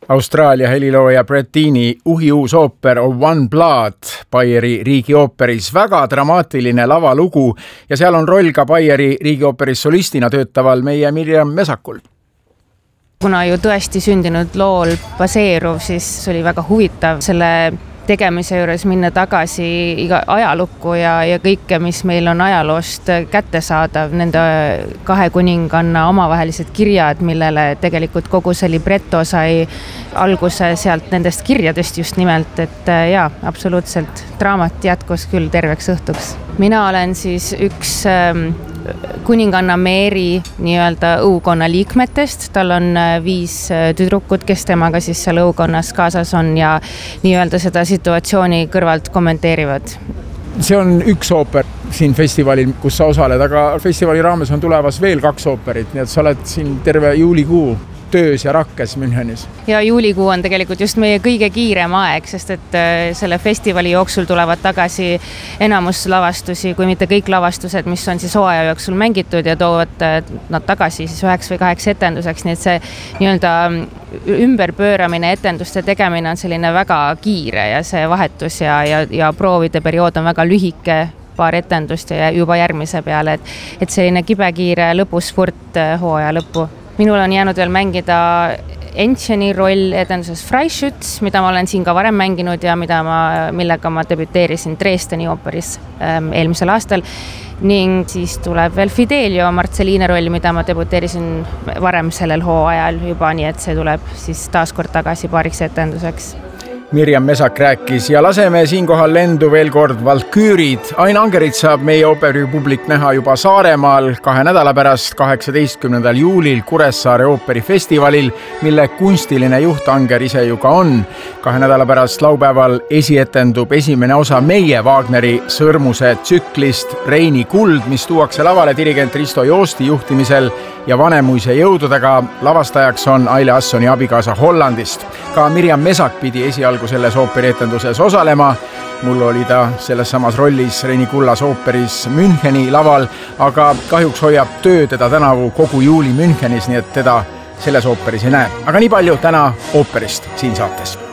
Austraalia helilooja Brett Deani uhiuus ooper Of One Blood Baieri riigiooperis, väga dramaatiline lavalugu ja seal on roll ka Baieri riigiooperis solistina töötaval meie Mirjam Mesakul. Kuna ju tõesti sündinud lool baseeruv, siis oli väga huvitav selle tegemise juures minna tagasi ajalukku ja kõike, mis meil on ajaloost kätte saadav, nende kahe kuninganna omavahelised kirjad, millele tegelikult kogu see libretto sai alguse sealt nendest kirjadest just nimelt, et jaa, absoluutselt draamat jätkus küll terveks õhtuks. Mina olen siis üks kuninganna Mary nii-öelda õukonna liikmetest, tal on 5 tüdrukut, kes temaga siis seal õukonnas kaasas on ja nii-öelda seda situatsiooni kõrvalt kommenteerivad. See on üks ooper siin festivalil, kus sa osaled, aga festivali raames on tulevas veel 2 ooperit, nii et sa oled siin terve juulikuu töös ja Rakkes Münchenis. Ja juulikuu on tegelikult just meie kõige kiirem aeg, sest et selle festivali jooksul tulevad tagasi enamus lavastusi, kui mitte kõik lavastused, mis on siis hooaja jooksul mängitud ja toovad nad tagasi siis 9 või 8 etenduseks, nii et see nii-öelda ümberpööramine, etenduste tegemine on selline väga kiire ja see vahetus ja proovide periood on väga lühike, paar etendust ja juba järgmise peale, et selline kibekiire lõpuspurt hooaja lõppu. Minul on jäänud veel mängida Encheni roll etenduses Freischütz, mida ma olen siin ka varem mänginud ja millega ma debüteerisin Dresdeni ooperis eelmisel aastal. Ning siis tuleb veel Fidelio Marcelline roll, mida ma debüteerisin varem sellel hooajal juba, nii et see tuleb siis taaskord tagasi paariks etenduseks. Mirjam Mesak rääkis ja laseme siinkohal lendu veel kord Valküürid. Ain Angerit saab meie ooperipublik näha juba Saaremaal 2 nädala pärast 18. juulil Kuressaare ooperifestivalil, mille kunstiline juht Anger ise ju ka on. 2 nädala pärast laupäeval esietendub esimene osa meie Wagneri Sõrmuse tsüklist Reini kuld, mis tuuakse lavale dirigent Risto Joosti juhtimisel ja Vanemuise jõududega. Lavastajaks on Aile Assoni abikaasa Hollandist. Ka Mirjam Mesak pidi esialgu selles ooperietenduses osalema. Mul oli ta selles samas rollis Reini kullas ooperis Müncheni laval, aga kahjuks hoiab töö teda tänavu kogu juuli Münchenis, nii et teda selles ooperis ei näe. Aga nii palju täna ooperist siin saates.